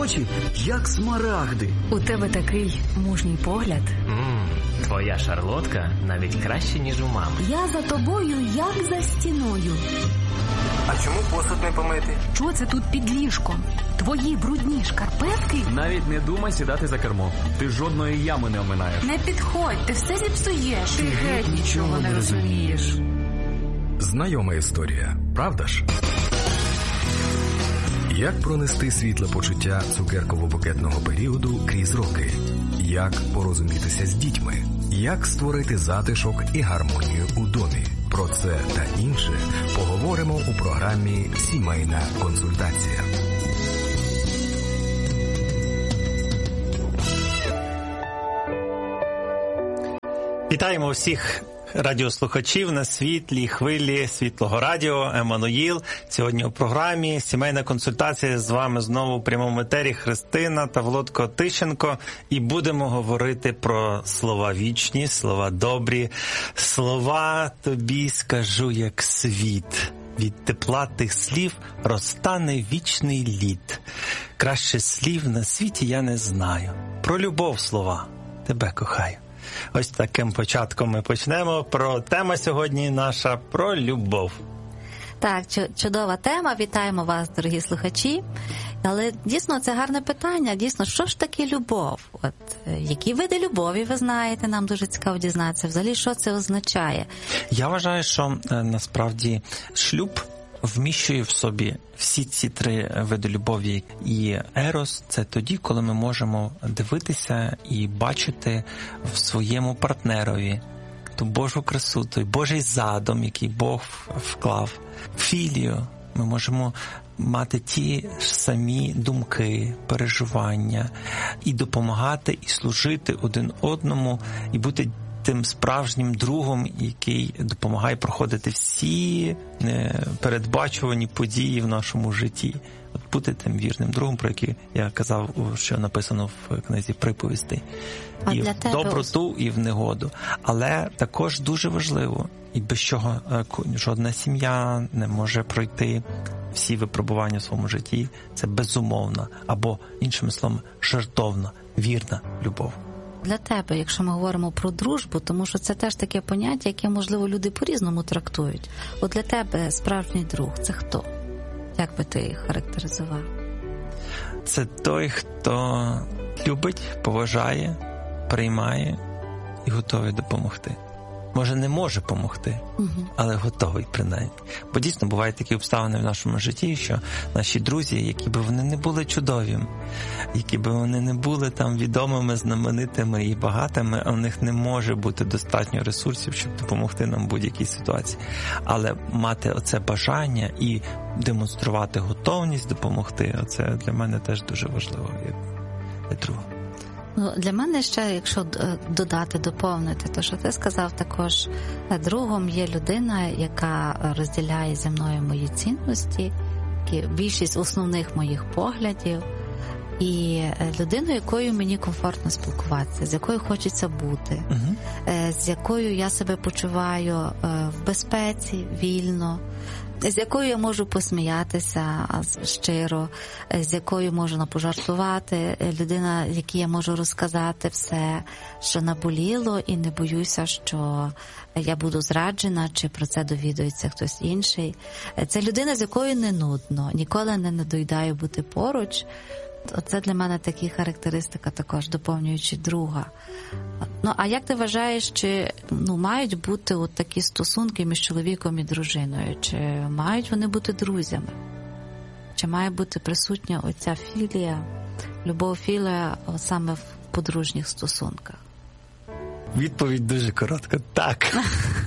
очі, як смарагди. У тебе такий мужній погляд. Твоя шарлотка навіть краще, ніж у мами. Я за тобою, як за стіною. А чому посуд не помити? Що це тут під ліжком? Твої брудні шкарпетки? Навіть не думай сідати за кермо. Ти жодної ями не оминаєш. Не підходь, ти все зіпсуєш. Ти геть нічого не розумієш. Знайома історія, правда ж? Як пронести світле почуття цукерково-букетного періоду крізь роки? Як порозумітися з дітьми? Як створити затишок і гармонію у домі? Про це та інше поговоримо у програмі «Сімейна консультація». Вітаємо всіх радіослухачів на світлій хвилі Світлого радіо. Еммануїл. Сьогодні у програмі «Сімейна консультація». З вами знову в прямому етері Христина та Володко Тищенко. І будемо говорити про слова вічні, слова добрі. Слова тобі скажу, як світ. Від тепла тих слів розтане вічний лід. Краще слів на світі я не знаю. Про любов слова. Тебе кохаю. Ось таким початком ми почнемо. Тема сьогодні наша про любов. Так, чудова тема. Вітаємо вас, дорогі слухачі. Але дійсно це гарне питання. Дійсно, що ж таке любов? Які види любові ви знаєте? Нам дуже цікаво дізнатися. Взагалі, що це означає? Я вважаю, що насправді шлюб вміщує в собі всі ці три види любові. І ерос – це тоді, коли ми можемо дивитися і бачити в своєму партнерові ту Божу красу, той Божий задум, який Бог вклав. Філію ми можемо мати ті ж самі думки, переживання і допомагати, і служити один одному, і бути тим справжнім другом, який допомагає проходити всі непередбачувані події в нашому житті. От бути тим вірним другом, про який я казав, що написано в книзі «Приповістей». І в доброту, і в негоду. Але також дуже важливо, і без чого жодна сім'я не може пройти всі випробування в своєму житті, це безумовна, або, іншими словами, жертовна, вірна любов. Для тебе, якщо ми говоримо про дружбу, тому що це теж таке поняття, яке, можливо, люди по-різному трактують. От для тебе справжній друг – це хто? Як би ти їх характеризував? Це той, хто любить, поважає, приймає і готовий допомогти. Може, не може допомогти, але готовий принаймні. Бо дійсно бувають такі обставини в нашому житті, що наші друзі, які б вони не були чудовими, які б вони не були там відомими, знаменитими і багатими, а в них не може бути достатньо ресурсів, щоб допомогти нам в будь-якій ситуації. Але мати оце бажання і демонструвати готовність допомогти, оце для мене теж дуже важливо, як друга. Ну, для мене ще, якщо додати, доповнити, то, що ти сказав, також другом є людина, яка розділяє зі мною мої цінності, більшість основних моїх поглядів, і людину, якою мені комфортно спілкуватися, з якою хочеться бути, з якою я себе почуваю в безпеці, вільно, з якою я можу посміятися щиро, з якою можна пожартувати, людина, якій я можу розказати все, що наболіло, і не боюся, що я буду зраджена, чи про це довідується хтось інший. Це людина, з якою не нудно, ніколи не надоїдаю бути поруч. Оце для мене такі характеристика також, доповнюючи друга. Ну, а як ти вважаєш, чи мають бути от такі стосунки між чоловіком і дружиною? Чи мають вони бути друзями? Чи має бути присутня оця філія, любов-філія саме в подружніх стосунках? Відповідь дуже коротка. Так.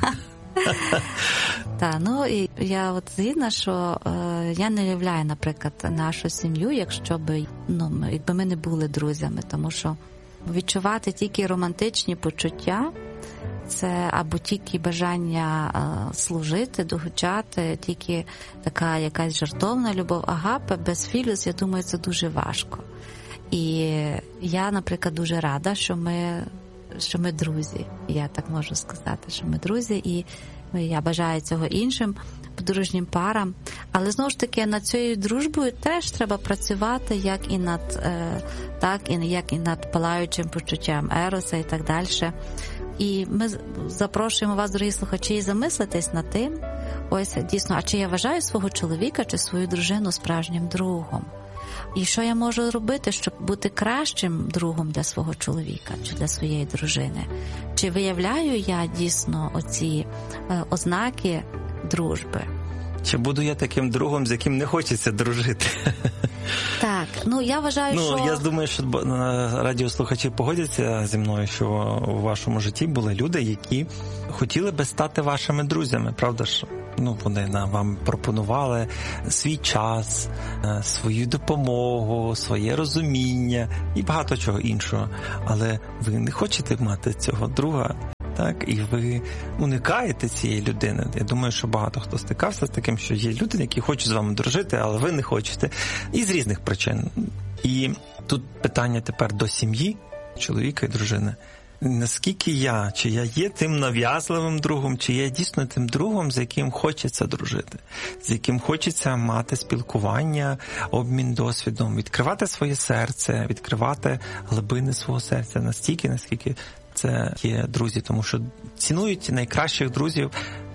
Так, ну і я от згідна, що я не уявляю, наприклад, нашу сім'ю, якщо якби ми не були друзями, тому що відчувати тільки романтичні почуття, це або тільки бажання служити, догоджати, тільки така якась жертовна любов, агапе, без філіус, я думаю, це дуже важко. І я, наприклад, дуже рада, що ми друзі. Я так можу сказати, що ми друзі, і я бажаю цього іншим. подружнім парам. Але знову ж таки над цією дружбою теж треба працювати, як і над палаючим почуттям ероса і так далі. І ми запрошуємо вас, дорогі слухачі, замислитись над тим, ось дійсно, а чи я вважаю свого чоловіка чи свою дружину справжнім другом? І що я можу робити, щоб бути кращим другом для свого чоловіка чи для своєї дружини? Чи виявляю я дійсно оці ознаки дружби? Чи буду я таким другом, з яким не хочеться дружити? Так, я вважаю, що... Я думаю, що радіослухачі погодяться зі мною, що у вашому житті були люди, які хотіли би стати вашими друзями, правда ж? Вони вам пропонували свій час, свою допомогу, своє розуміння і багато чого іншого. Але ви не хочете мати цього друга, так? І ви уникаєте цієї людини. Я думаю, що багато хто стикався з таким, що є люди, які хочуть з вами дружити, але ви не хочете. І з різних причин. І тут питання тепер до сім'ї, чоловіка і дружини. Наскільки чи я є тим нав'язливим другом, чи я дійсно тим другом, з яким хочеться дружити, з яким хочеться мати спілкування, обмін досвідом, відкривати своє серце, відкривати глибини свого серця настільки, наскільки це є друзі, тому що цінують найкращих друзів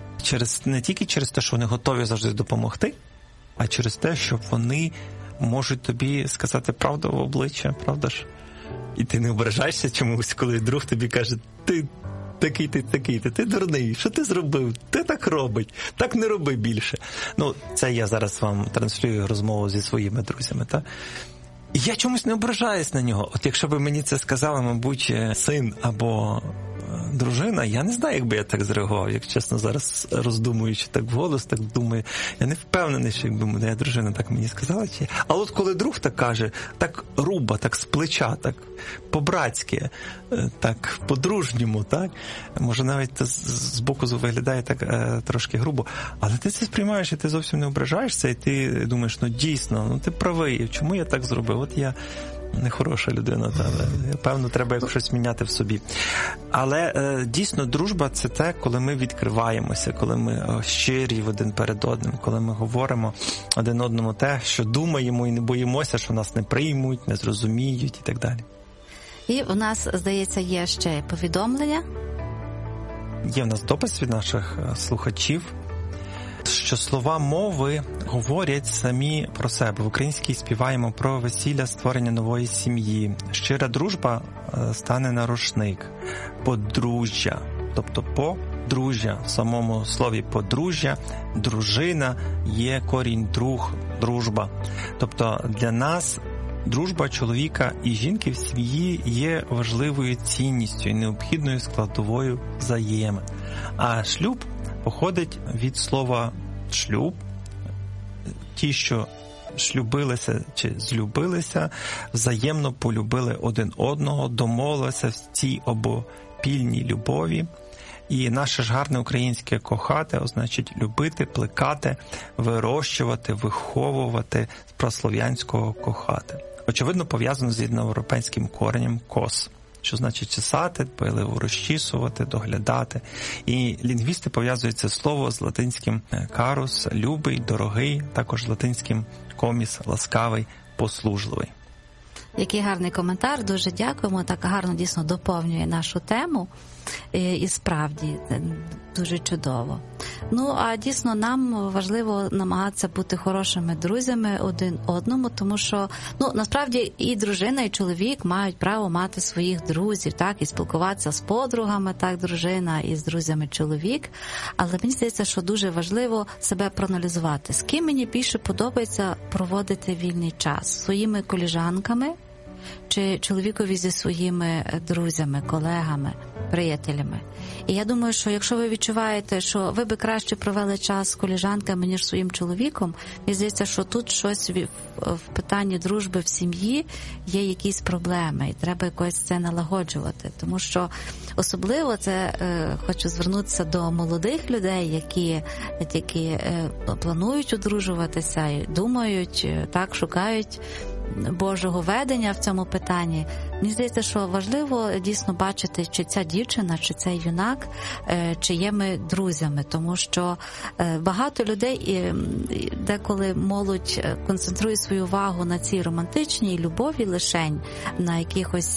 не тільки через те, що вони готові завжди допомогти, а через те, що вони можуть тобі сказати правду в обличчя, правда ж? І ти не ображаєшся чомусь, коли друг тобі каже, ти такий, ти дурний, що ти зробив? Ти так робить, так не роби більше. Це я зараз вам транслюю розмову зі своїми друзями, так? І я чомусь не ображаюсь на нього. От якщо б мені це сказали, мабуть, син або дружина, я не знаю, як би я так зреагував, як чесно зараз роздумуючи так вголос, так думаю, я не впевнений, що якби моя дружина так мені сказала. Але от коли друг так каже, так грубо, так з плеча, так по-братськи, так по-дружньому, так, може навіть з боку виглядає так трошки грубо, але ти це сприймаєш і ти зовсім не ображаєшся, і ти думаєш, дійсно, ти правий, чому я так зробив? От я нехороша людина, певно, треба якось щось міняти в собі. Але дійсно дружба – це те, коли ми відкриваємося, коли ми щирі один перед одним, коли ми говоримо один одному те, що думаємо і не боїмося, що нас не приймуть, не зрозуміють і так далі. І у нас, здається, є ще повідомлення. Є в нас допис від наших слухачів, що слова мови говорять самі про себе. В українській співаємо про весілля, створення нової сім'ї. Щира дружба стане на рушник. Подружжя, тобто подружжя, в самому слові подружжя, дружина є корінь друг, дружба. Тобто для нас дружба чоловіка і жінки в сім'ї є важливою цінністю і необхідною складовою взаємин. А шлюб походить від слова шлюб. Ті, що шлюбилися чи злюбилися, взаємно полюбили один одного, домовилися в цій обопільній любові. І наше ж гарне українське кохати означить любити, плекати, вирощувати, виховувати, з прослов'янського кохати. Очевидно, пов'язано з європейським коренем кос, що значить чесати, дбайливо розчісувати, доглядати. І лінгвісти пов'язують це слово з латинським карус, любий, дорогий, також латинським коміс, ласкавий, послужливий. Який гарний коментар, дуже дякуємо, так гарно дійсно доповнює нашу тему, і справді дуже чудово. А дійсно нам важливо намагатися бути хорошими друзями один одному, тому що, насправді і дружина, і чоловік мають право мати своїх друзів, так, і спілкуватися з подругами, так, дружина, і з друзями чоловік, але мені здається, що дуже важливо себе проаналізувати, з ким мені більше подобається проводити вільний час, зі своїми колежанками, чи чоловікові зі своїми друзями, колегами, приятелями. І я думаю, що якщо ви відчуваєте, що ви би краще провели час з колежанками, ніж своїм чоловіком, мені здається, що тут щось в питанні дружби в сім'ї є якісь проблеми, і треба якось це налагоджувати. Тому що особливо це хочу звернутися до молодих людей, які планують одружуватися і думають, так, шукають Божого ведення в цьому питанні. Мені здається, що важливо дійсно бачити, чи ця дівчина, чи цей юнак, чи є ми друзями, тому що багато людей, деколи молодь концентрує свою увагу на цій романтичній любові лишень, на якихось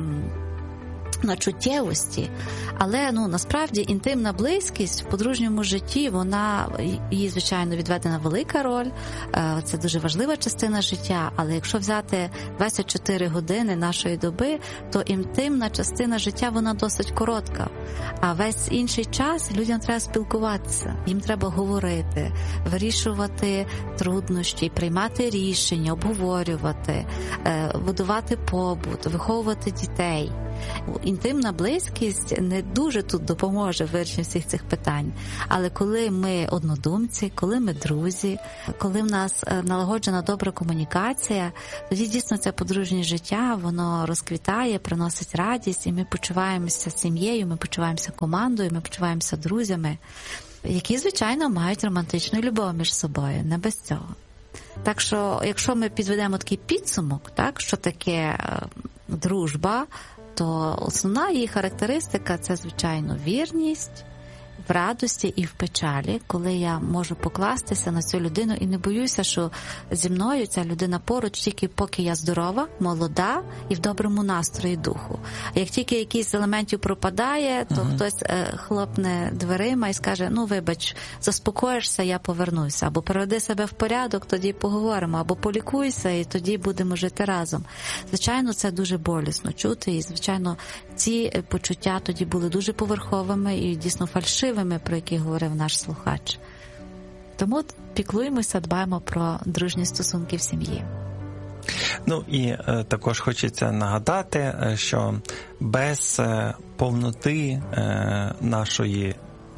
на чуттєвості, але насправді інтимна близькість в подружньому житті, їй, звичайно, відведена велика роль, це дуже важлива частина життя, але якщо взяти 24 години нашої доби, то інтимна частина життя, вона досить коротка, а весь інший час людям треба спілкуватися, їм треба говорити, вирішувати труднощі, приймати рішення, обговорювати, будувати побут, виховувати дітей. Інтимна близькість не дуже тут допоможе в вирішенні всіх цих питань. Але коли ми однодумці, коли ми друзі, коли в нас налагоджена добра комунікація, тоді дійсно це подружнє життя, воно розквітає, приносить радість, і ми почуваємося сім'єю, ми почуваємося командою, ми почуваємося друзями, які, звичайно, мають романтичну любов між собою, не без цього. Так що, якщо ми підведемо такий підсумок, так, що таке дружба, то основна її характеристика – це, звичайно, вірність в радості і в печалі, коли я можу покластися на цю людину і не боюся, що зі мною ця людина поруч тільки поки я здорова, молода і в доброму настрої духу. А як тільки якийсь з елементів пропадає, то хтось хлопне дверима і скаже: ну, вибач, заспокоїшся, я повернуся. Або приведи себе в порядок, тоді поговоримо. Або полікуйся, і тоді будемо жити разом. Звичайно, це дуже болісно чути, і, звичайно, ці почуття тоді були дуже поверховими і дійсно фальшивими, про які говорив наш слухач. Тому піклуємося, дбаємо про дружні стосунки в сім'ї. Ну і також хочеться нагадати, що без повноти нашої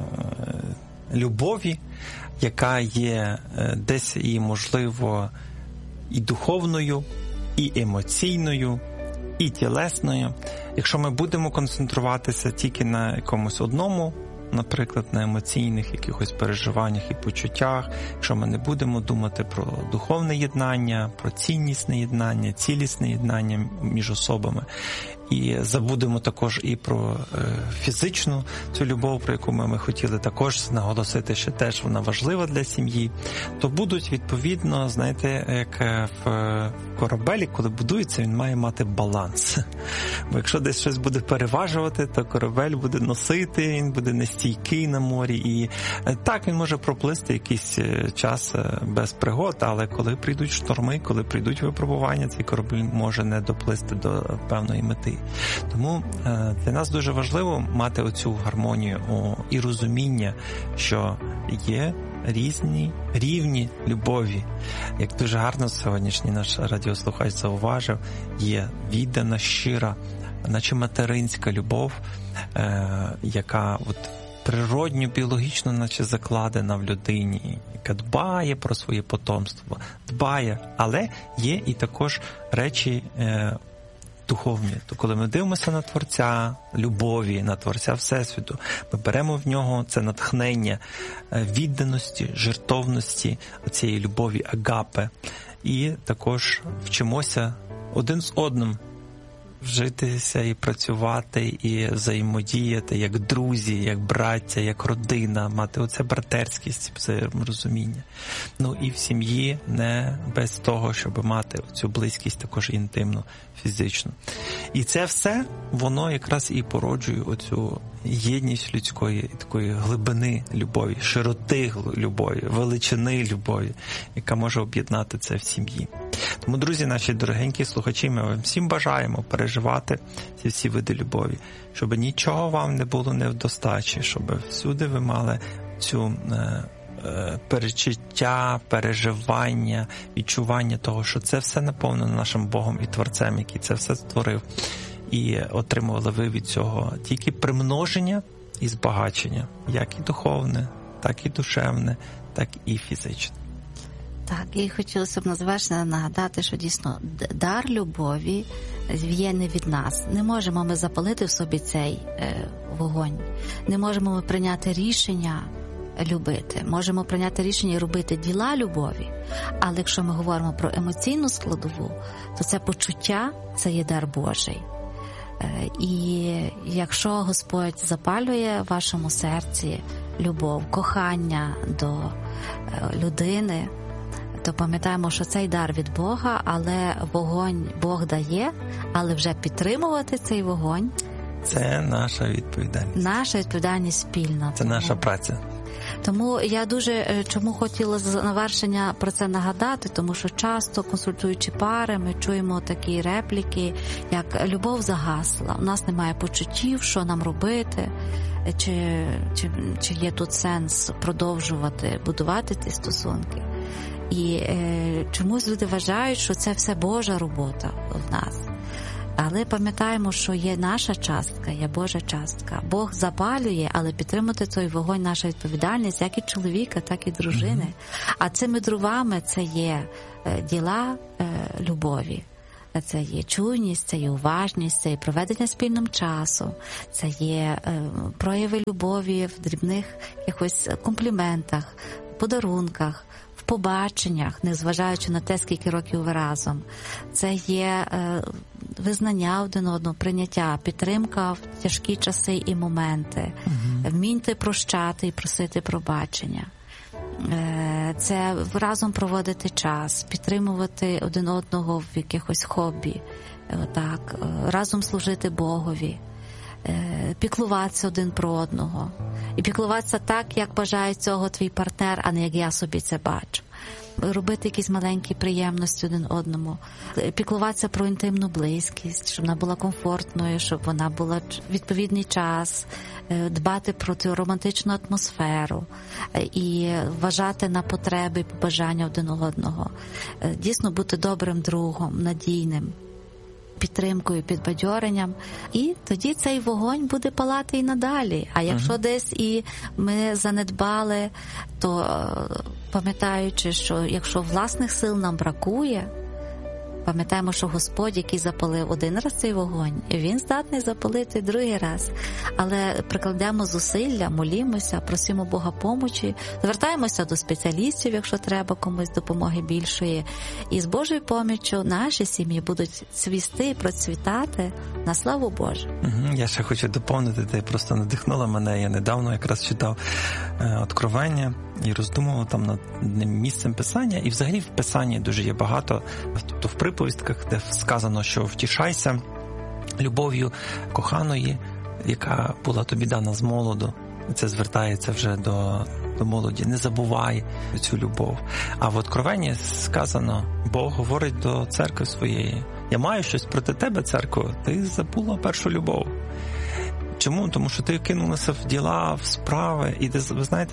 любові, яка є десь і, можливо, і духовною, і емоційною, і тілесною, якщо ми будемо концентруватися тільки на якомусь одному, наприклад, на емоційних якихось переживаннях і почуттях, якщо ми не будемо думати про духовне єднання, про ціннісне єднання, цілісне єднання між особами, і забудемо також і про фізичну цю любов, про яку ми хотіли також наголосити, що теж вона важлива для сім'ї, то будуть відповідно, знаєте, як в корабелі, коли будується, він має мати баланс. Бо якщо десь щось буде переважувати, то корабель буде носити, він буде нестійкий на морі, і так, він може проплисти якийсь час без пригод, але коли прийдуть шторми, коли прийдуть випробування, цей корабель може не доплисти до певної мети. Тому для нас дуже важливо мати оцю гармонію і розуміння, що є різні рівні любові. Як дуже гарно сьогоднішній наш радіослухач зауважив, є віддана, щира, наче материнська любов, яка природньо, біологічно наче закладена в людині, яка дбає про своє потомство, але є і також речі духовні. То коли ми дивимося на Творця любові, на Творця Всесвіту, ми беремо в нього це натхнення відданості, жертовності, цієї любові агапе, і також вчимося один з одним вжитися і працювати, і взаємодіяти як друзі, як браття, як родина, мати оце братерськість, взаєморозуміння. Ну і в сім'ї не без того, щоб мати цю близькість також інтимну, фізичну. І це все, воно якраз і породжує оцю єдність людської, такої глибини любові, широти любові, величини любові, яка може об'єднати це в сім'ї. Тому, друзі, наші дорогенькі слухачі, ми вам всім бажаємо переживати ці всі види любові, щоб нічого вам не було невдостачі, щоб всюди ви мали цю перечуття, переживання, відчування того, що це все наповнено нашим Богом і Творцем, який це все створив. І отримували ви від цього тільки примноження і збагачення, як і духовне, так і душевне, так і фізичне. Так, і хотілося б на завершення нагадати, що дійсно дар любові є не від нас. Не можемо ми запалити в собі цей вогонь. Не можемо ми прийняти рішення любити. Можемо прийняти рішення і робити діла любові, але якщо ми говоримо про емоційну складову, то це почуття, це є дар Божий. І якщо Господь запалює в вашому серці любов, кохання до людини, то пам'ятаємо, що цей дар від Бога, але вогонь Бог дає, але вже підтримувати цей вогонь – це наша відповідальність. Наша відповідальність спільна. Це наша праця. Тому я дуже чому хотіла з завершення про це нагадати, тому що часто, консультуючи пари, ми чуємо такі репліки, як «любов загасла», у нас немає почуттів, що нам робити, чи є тут сенс продовжувати, будувати ці стосунки. І чомусь люди вважають, що це все Божа робота в нас. Але пам'ятаємо, що є наша частка, є Божа частка. Бог запалює, але підтримати той вогонь – наша відповідальність, як і чоловіка, так і дружини. А цими дровами це є діла любові. Це є чуйність, це є уважність, це є проведення спільним часом, це є прояви любові в дрібних якихось компліментах, подарунках, в побаченнях, незважаючи на те, скільки років ви разом. Це є визнання один одного, прийняття, підтримка в тяжкі часи і моменти, вміньте прощати і просити пробачення. Це разом проводити час, підтримувати один одного в якихось хобі, так, разом служити Богові, піклуватися один про одного. І піклуватися так, як бажає цього твій партнер, а не як я собі це бачу. Робити якісь маленькі приємності один одному. Піклуватися про інтимну близькість, щоб вона була комфортною, щоб вона була відповідний час. Дбати про цю романтичну атмосферу і вважати на потреби і побажання один одного. Дійсно бути добрим другом, надійним, підтримкою, підбадьоренням. І тоді цей вогонь буде палати і надалі. А якщо десь і ми занедбали, то пам'ятаючи, що якщо власних сил нам бракує, пам'ятаємо, що Господь, який запалив один раз цей вогонь, він здатний запалити другий раз. Але прикладемо зусилля, молімося, просимо Бога помочі, звертаємося до спеціалістів, якщо треба комусь допомоги більшої. І з Божою поміччю наші сім'ї будуть цвісти і процвітати на славу Божу. Я ще хочу доповнити, ти просто надихнула мене. Я недавно якраз читав Откровення і роздумував там над одним місцем Писання. І взагалі в Писанні дуже є багато, тобто в приповістках, де сказано, що втішайся любов'ю коханої, яка була тобі дана з молоду. Це звертається вже до молоді. Не забувай цю любов. А в Откровенні сказано, Бог говорить до церкви своєї: я маю щось проти тебе, церкво, ти забула першу любов. Чому? Тому що ти кинулася в діла, в справи. І ви знаєте,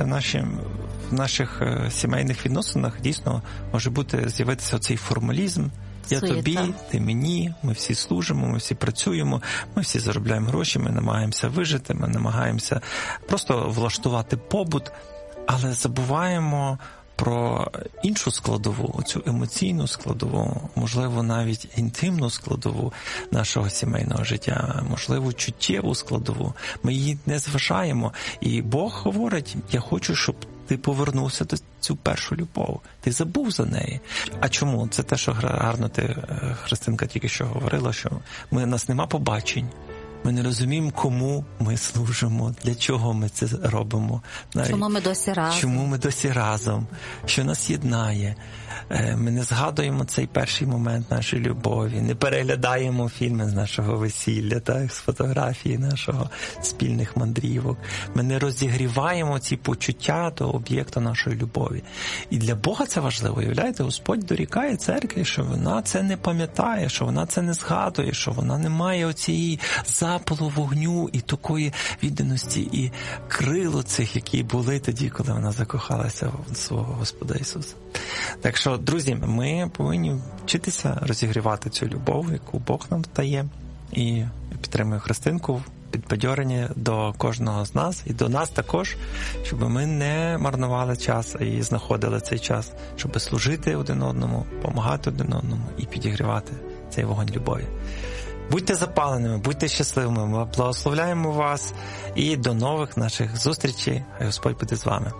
в наших сімейних відносинах дійсно може з'явитися оцей формалізм. Я тобі, ти мені, ми всі служимо, ми всі працюємо, ми всі заробляємо гроші, ми намагаємося вижити, ми намагаємося просто влаштувати побут, але забуваємо про іншу складову, цю емоційну складову, можливо, навіть інтимну складову нашого сімейного життя, можливо, чуттєву складову. Ми її не зважаємо. І Бог говорить: я хочу, щоб ти повернувся до цю першу любов. Ти забув за неї. А чому? Це те, що гарно ти, Христинка, тільки що говорила, що у нас нема побачень. Ми не розуміємо, кому ми служимо, для чого ми це робимо. Чому ми досі разом. Що нас єднає. Ми не згадуємо цей перший момент нашої любові, не переглядаємо фільми з нашого весілля, так, з фотографії нашого спільних мандрівок. Ми не розігріваємо ці почуття до об'єкта нашої любові. І для Бога це важливо. Уявляєте, Господь дорікає церкві, що вона це не пам'ятає, що вона це не згадує, що вона не має оцієї запалу вогню і такої відданості, і крил цих, які були тоді, коли вона закохалася в свого Господа Ісуса. Так що, друзі, ми повинні вчитися розігрівати цю любов, яку Бог нам дає. І підтримую Христинку в підбадьоренні до кожного з нас і до нас також, щоб ми не марнували час і знаходили цей час, щоб служити один одному, допомагати один одному і підігрівати цей вогонь любові. Будьте запаленими, будьте щасливими. Ми благословляємо вас і до нових наших зустрічей. Хай Господь буде з вами.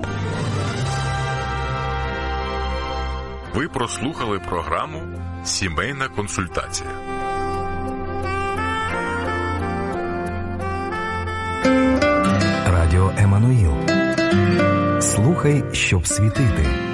Ви прослухали програму «Сімейна консультація». Радіо Еммануїл. Слухай, щоб світити.